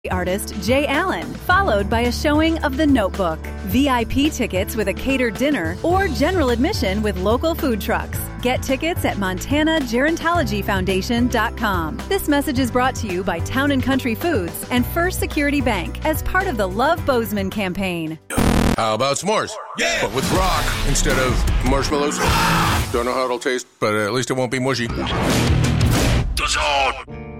artist Jay Allen, followed by a showing of The Notebook. VIP tickets with a catered dinner or general admission with local food trucks. Get tickets at MontanaGerontologyFoundation.com. This message is brought to you by Town & Country Foods and First Security Bank as part of the Love Bozeman campaign. How about s'mores? Yeah! But with rock instead of marshmallows. Don't know how it'll taste, but at least it won't be mushy. The Zone!